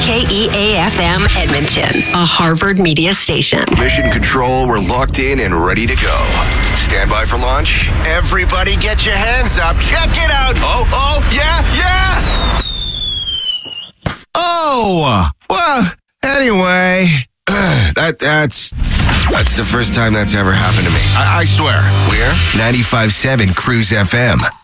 KEAFM Edmonton, a Harvard media station. Mission Control, we're locked in and ready to go. Stand by for launch. Everybody get your hands up. Check it out. Oh, yeah. Oh, well, anyway, that's the first time that's ever happened to me. I swear. We're 95.7 Cruise FM.